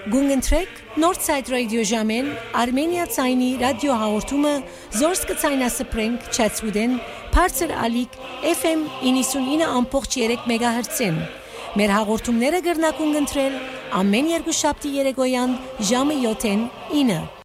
Գունգընտրեք Northside Radio ժամեն Armenia ցայնի ռադիո հաղորդումը Զորսկ ցայնասպրենք Չացուդեն Բարձր ալիք FM 99.3 MHz-ին Մեր հաղորդումները կրնակուն ընտրել ամեն երկուշաբթի երեկոյան ժամը 7-ին 9